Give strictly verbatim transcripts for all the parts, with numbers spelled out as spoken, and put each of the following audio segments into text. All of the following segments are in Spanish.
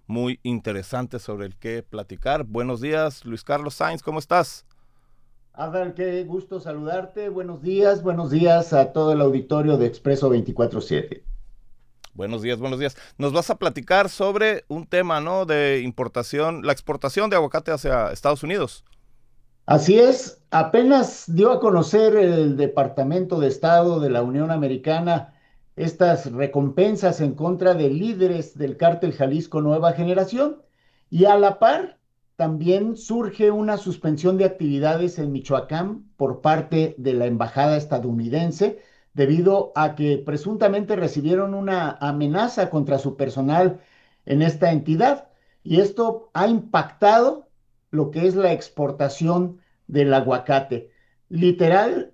muy interesante sobre el que platicar. Buenos días, Luis Carlos Sainz, ¿cómo estás? Adal, qué gusto saludarte. Buenos días, buenos días a todo el auditorio de Expreso veinticuatro siete. Buenos días, buenos días. Nos vas a platicar sobre un tema, ¿no? De importación, la exportación de aguacate hacia Estados Unidos. Así es, apenas dio a conocer el Departamento de Estado de la Unión Americana estas recompensas en contra de líderes del cártel Jalisco Nueva Generación y a la par también surge una suspensión de actividades en Michoacán por parte de la embajada estadounidense debido a que presuntamente recibieron una amenaza contra su personal en esta entidad y esto ha impactado lo que es la exportación del aguacate. Literal,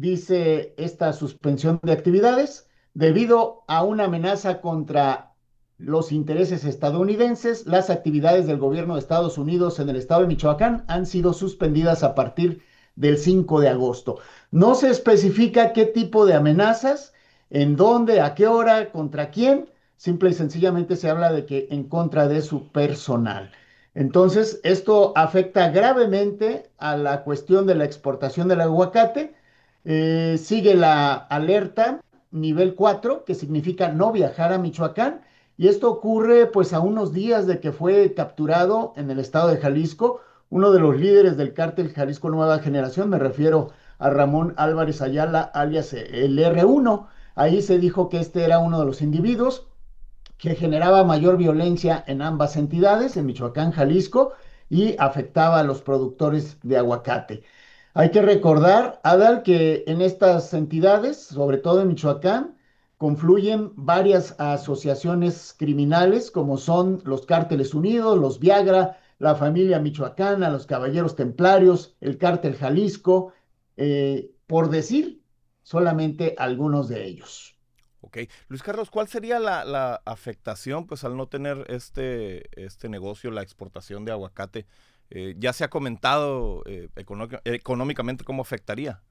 dice esta suspensión de actividades, debido a una amenaza contra los intereses estadounidenses, las actividades del gobierno de Estados Unidos en el estado de Michoacán han sido suspendidas a partir del cinco de agosto. No se especifica qué tipo de amenazas, en dónde, a qué hora, contra quién, simple y sencillamente se habla de que en contra de su personal. Entonces, esto afecta gravemente a la cuestión de la exportación del aguacate. Eh, sigue la alerta nivel cuatro, que significa no viajar a Michoacán. Y esto ocurre pues a unos días de que fue capturado en el estado de Jalisco uno de los líderes del cártel Jalisco Nueva Generación. Me refiero a Ramón Álvarez Ayala, alias el R uno. Ahí se dijo que este era uno de los individuos que generaba mayor violencia en ambas entidades, en Michoacán, Jalisco, y afectaba a los productores de aguacate. Hay que recordar, Adal, que en estas entidades, sobre todo en Michoacán, confluyen varias asociaciones criminales, como son los Cárteles Unidos, los Viagra, la familia michoacana, los Caballeros Templarios, el Cártel Jalisco, eh, por decir solamente algunos de ellos. Ok. Luis Carlos, ¿cuál sería la, la afectación, pues, al no tener este, este negocio, la exportación de aguacate? Eh, ya se ha comentado eh, econó- económicamente cómo afectaría.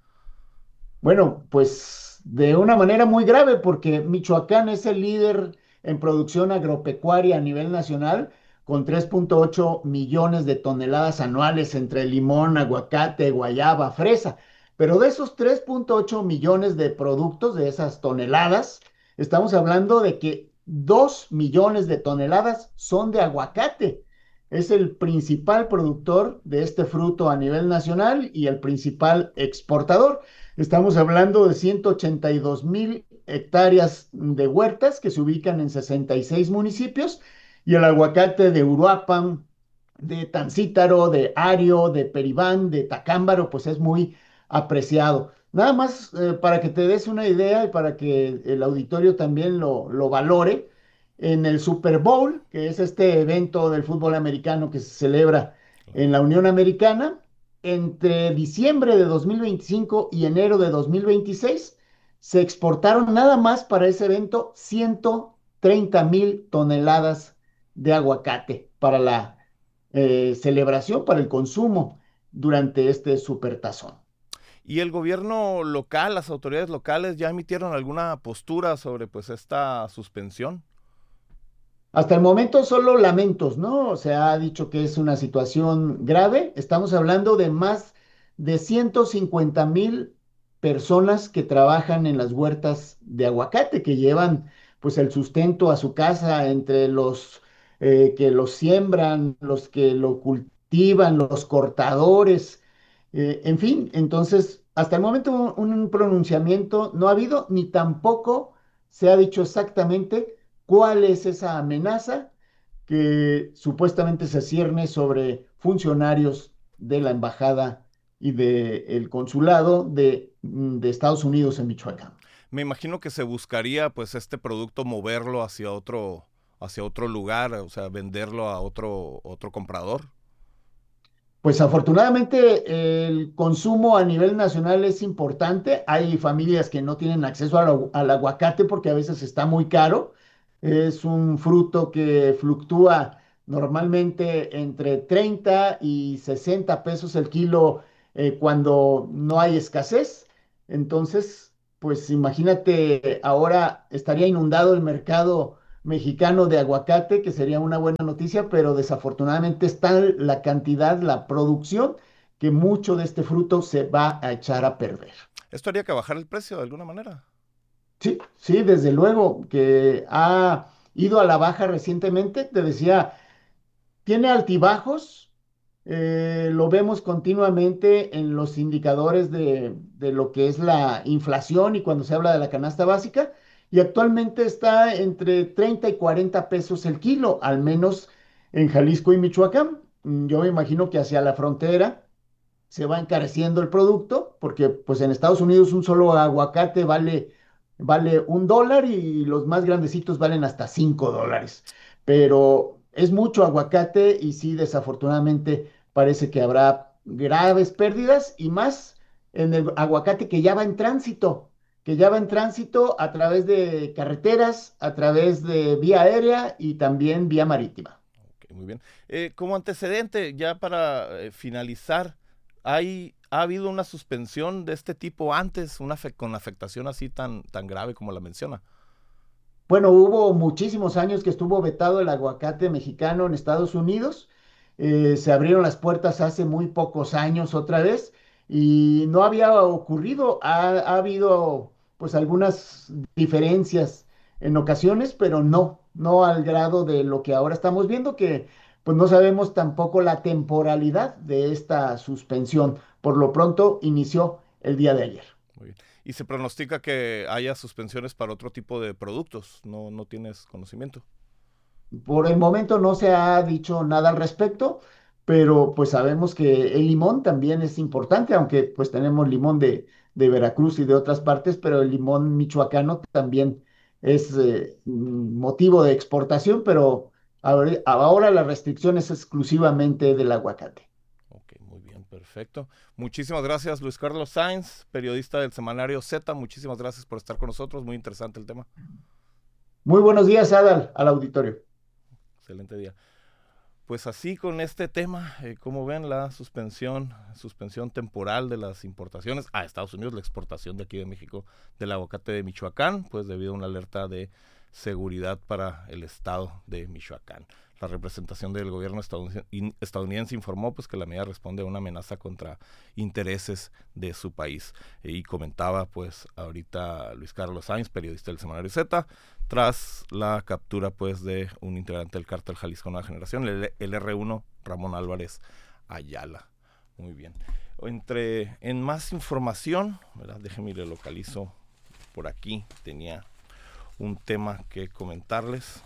Bueno, pues de una manera muy grave, porque Michoacán es el líder en producción agropecuaria a nivel nacional, con tres punto ocho millones de toneladas anuales entre limón, aguacate, guayaba, fresa. Pero de esos tres punto ocho millones de productos, de esas toneladas, estamos hablando de que dos millones de toneladas son de aguacate. Es el principal productor de este fruto a nivel nacional y el principal exportador. Estamos hablando de ciento ochenta y dos mil hectáreas de huertas que se ubican en sesenta y seis municipios y el aguacate de Uruapan, de Tancítaro, de Ario, de Peribán, de Tacámbaro, pues es muy apreciado. Nada más eh, para que te des una idea y para que el auditorio también lo, lo valore, en el Super Bowl, que es este evento del fútbol americano que se celebra en la Unión Americana, entre diciembre de dos mil veinticinco y enero de dos mil veintiséis, se exportaron nada más para ese evento ciento treinta mil toneladas de aguacate para la eh, celebración, para el consumo durante este supertazón. ¿Y el gobierno local, las autoridades locales ya emitieron alguna postura sobre, pues, esta suspensión? Hasta el momento solo lamentos, ¿no? Se ha dicho que es una situación grave. Estamos hablando de más de ciento cincuenta mil personas que trabajan en las huertas de aguacate, que llevan pues el sustento a su casa entre los eh, que lo siembran, los que lo cultivan, los cortadores, eh, en fin. Entonces, hasta el momento un, un pronunciamiento no ha habido, ni tampoco se ha dicho exactamente cuál es esa amenaza que supuestamente se cierne sobre funcionarios de la embajada y del consulado de, mm, de Estados Unidos en Michoacán. Me imagino que se buscaría, pues, este producto moverlo hacia otro, hacia otro lugar, o sea, venderlo a otro, otro comprador. Pues afortunadamente el consumo a nivel nacional es importante. Hay familias que no tienen acceso al, agu- al aguacate porque a veces está muy caro. Es un fruto que fluctúa normalmente entre treinta y sesenta pesos el kilo eh, cuando no hay escasez. Entonces, pues imagínate, ahora estaría inundado el mercado mexicano de aguacate, que sería una buena noticia, pero desafortunadamente está la cantidad, la producción, que mucho de este fruto se va a echar a perder. ¿Esto haría que bajara el precio de alguna manera? Sí, sí, desde luego que ha ido a la baja recientemente. Te decía, tiene altibajos, eh, lo vemos continuamente en los indicadores de, de lo que es la inflación y cuando se habla de la canasta básica, y actualmente está entre treinta y cuarenta pesos el kilo, al menos en Jalisco y Michoacán. Mm, Yo me imagino que hacia la frontera se va encareciendo el producto, porque pues en Estados Unidos un solo aguacate vale, vale un dólar y los más grandecitos valen hasta cinco dólares. Pero es mucho aguacate y sí, desafortunadamente parece que habrá graves pérdidas y más en el aguacate que ya va en tránsito, que ya va en tránsito a través de carreteras, a través de vía aérea y también vía marítima. Ok, muy bien. Eh, como antecedente, ya para eh, finalizar, ¿hay, ¿ha habido una suspensión de este tipo antes, una afe- con afectación así tan, tan grave como la menciona? Bueno, hubo muchísimos años que estuvo vetado el aguacate mexicano en Estados Unidos. Eh, se abrieron las puertas hace muy pocos años otra vez y no había ocurrido. Ha, ha habido pues algunas diferencias en ocasiones, pero no, no al grado de lo que ahora estamos viendo, que pues no sabemos tampoco la temporalidad de esta suspensión. Por lo pronto inició el día de ayer. Muy bien. Y se pronostica que haya suspensiones para otro tipo de productos. No, no tienes conocimiento. Por el momento no se ha dicho nada al respecto, pero pues sabemos que el limón también es importante, aunque pues tenemos limón de, de Veracruz y de otras partes, pero el limón michoacano también es eh, mm, motivo de exportación, pero ahora, ahora la restricción es exclusivamente del aguacate. Ok, muy bien, perfecto. Muchísimas gracias, Luis Carlos Sainz, periodista del semanario Z. Muchísimas gracias por estar con nosotros. Muy interesante el tema. Muy buenos días, Adal, al auditorio. Excelente día. Pues así con este tema, eh, como ven, la suspensión, suspensión temporal de las importaciones a Estados Unidos, la exportación de aquí de México del aguacate de Michoacán, pues debido a una alerta de seguridad para el estado de Michoacán. La representación del gobierno estadounidense, estadounidense informó pues que la medida responde a una amenaza contra intereses de su país. Y comentaba pues ahorita Luis Carlos Sainz, periodista del semanario Z, tras la captura pues de un integrante del cártel Jalisco Nueva Generación, el, el erre uno, Ramón Álvarez Ayala. Muy bien. Entre, en más información, ¿verdad? Déjenme le localizo por aquí, tenía un tema que comentarles.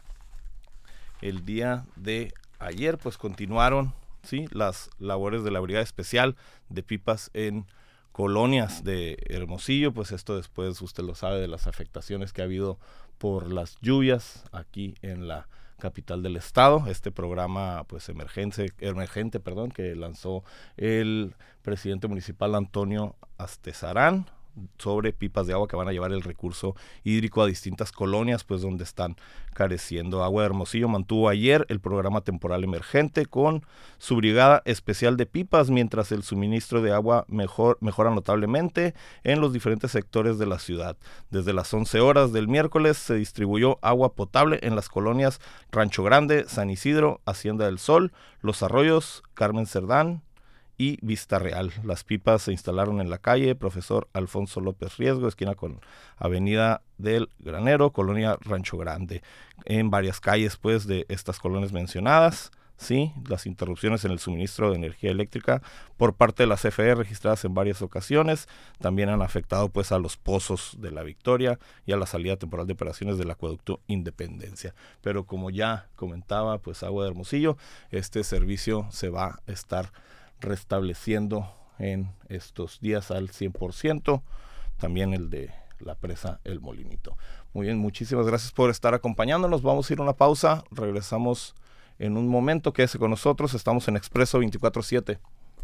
El día de ayer pues continuaron, ¿sí?, las labores de la Brigada Especial de Pipas en colonias de Hermosillo, pues esto después, usted lo sabe, de las afectaciones que ha habido por las lluvias aquí en la capital del estado. Este programa pues emergente, emergente perdón, que lanzó el presidente municipal Antonio Astezarán sobre pipas de agua que van a llevar el recurso hídrico a distintas colonias pues donde están careciendo. Agua de Hermosillo mantuvo ayer el programa temporal emergente con su brigada especial de pipas, mientras el suministro de agua mejor, mejora notablemente en los diferentes sectores de la ciudad. Desde las once horas del miércoles se distribuyó agua potable en las colonias Rancho Grande, San Isidro, Hacienda del Sol, Los Arroyos, Carmen Cerdán y Vista Real. Las pipas se instalaron en la calle Profesor Alfonso López Riesgo, esquina con Avenida del Granero, colonia Rancho Grande. En varias calles pues de estas colonias mencionadas, sí, las interrupciones en el suministro de energía eléctrica por parte de la C F E registradas en varias ocasiones también han afectado pues a los pozos de la Victoria y a la salida temporal de operaciones del acueducto Independencia. Pero como ya comentaba pues Agua de Hermosillo, este servicio se va a estar restableciendo en estos días al cien por ciento, también el de la presa El Molinito. Muy bien, muchísimas gracias por estar acompañándonos. Vamos a ir a una pausa, regresamos en un momento, quédese con nosotros, estamos en Expreso veinticuatro siete.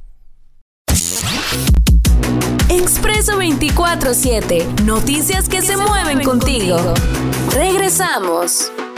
Expreso veinticuatro siete, noticias que se mueven contigo. Regresamos.